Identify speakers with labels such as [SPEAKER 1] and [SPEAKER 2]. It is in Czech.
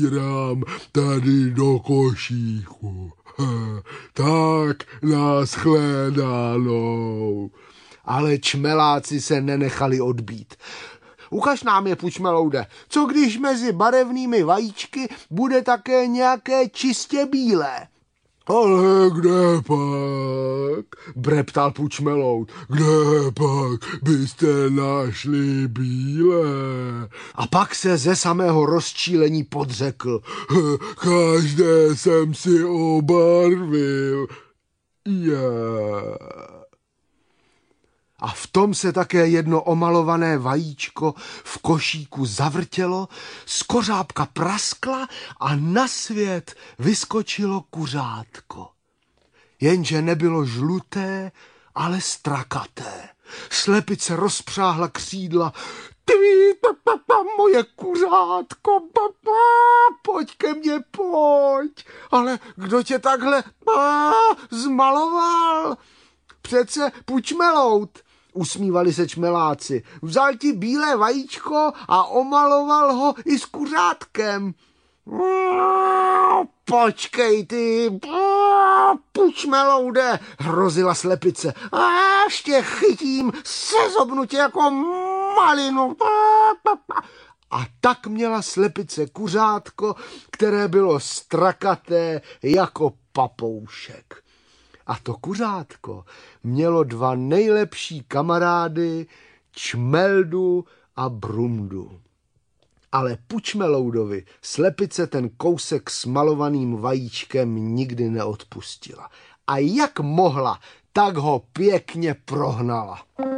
[SPEAKER 1] Dám tady do košíku. Tak nashledanou. Ale čmeláci se nenechali odbít. Ukaž nám je, Pučmeloude, co když mezi barevnými vajíčky bude také nějaké čistě bílé? Ale kde pak, breptal Pučmeloud, kde pak byste našli bílé? A pak se ze samého rozčílení podřekl. Každé jsem si obarvil. A v tom se také jedno omalované vajíčko v košíku zavrtělo, skořápka praskla a na svět vyskočilo kuřátko. Jenže nebylo žluté, ale strakaté. Slepice rozpřáhla křídla. Ty, moje kuřátko, pojď ke mně, pojď. Ale kdo tě takhle zmaloval? Přece Pučmeloud. Usmívali se čmeláci. Vzal ti bílé vajíčko a omaloval ho i s kuřátkem. Počkej ty, Pučmeloude, hrozila slepice. Až tě chytím, sezobnu tě jako malinu. A tak měla slepice kuřátko, které bylo strakaté jako papoušek. A to kuřátko mělo dva nejlepší kamarády, Čmeldu a Brumdu. Ale Pučmeloudovi slepice ten kousek s malovaným vajíčkem nikdy neodpustila. A jak mohla, tak ho pěkně prohnala.